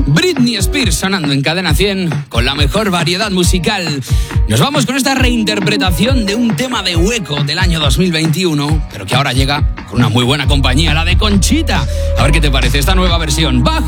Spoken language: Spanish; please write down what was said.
Britney Spears sonando en Cadena 100 con la mejor variedad musical. Nos vamos con esta reinterpretación de un tema de Hueco del año 2021, pero que ahora llega con una muy buena compañía, la de Conchita. A ver qué te parece esta nueva versión. Bajo